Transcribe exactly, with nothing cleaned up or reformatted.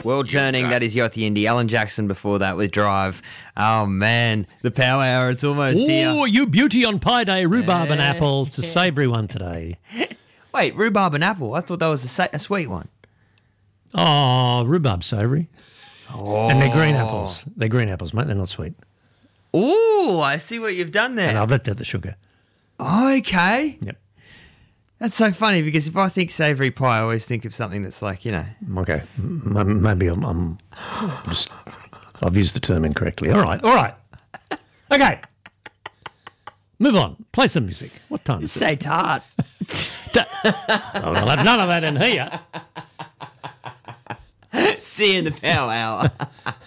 World Turning, that is Yachty Indy. Alan Jackson before that with Drive. Oh, man. The Power Hour, it's almost here. Oh, you beauty on Pie Day, rhubarb and apple. It's a savoury one today. Wait, rhubarb and apple? I thought that was a, sa- a sweet one. Oh, rhubarb savoury. Oh. And they're green apples. They're green apples, mate. They're not sweet. Oh, I see what you've done there. And I've left out the sugar. Okay. Yep. That's so funny because if I think savoury pie, I always think of something that's like, you know. Okay. M- maybe I'm, I'm just, I've used the term incorrectly. All right. All right. Okay. Move on. Play some music. What time is Say tart. it? Oh, we'll have none of that in here. See you in the Power Hour.